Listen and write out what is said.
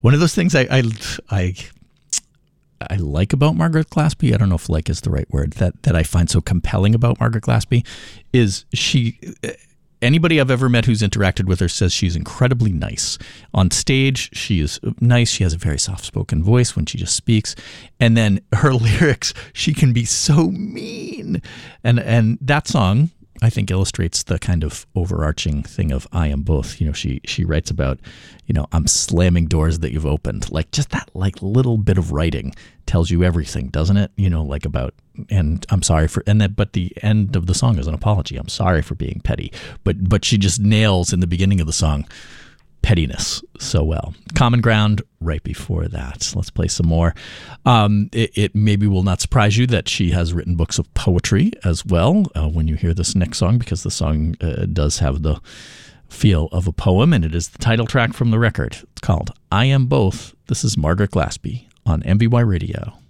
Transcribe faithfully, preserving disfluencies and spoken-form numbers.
One of those things I, I, I, I like about Margaret Glaspie, I don't know if like is the right word, that, that I find so compelling about Margaret Glaspie is she, anybody I've ever met who's interacted with her says she's incredibly nice. On stage, she is nice. She has a very soft-spoken voice when she just speaks. And then her lyrics, she can be so mean. And, and that song, I think, illustrates the kind of overarching thing of I am both. You know, she she writes about, you know, I'm slamming doors that you've opened. Like just that like little bit of writing tells you everything, doesn't it? You know, like about, and I'm sorry for, and that, but the end of the song is an apology. I'm sorry for being petty. But but she just nails in the beginning of the song pettiness so well. Common Ground right before that. Let's play some more. Um, it, it maybe will not surprise you that she has written books of poetry as well uh, when you hear this next song, because the song uh, does have the feel of a poem, and it is the title track from the record. It's called I Am Both. This is Margaret Glaspie on M B Y Radio.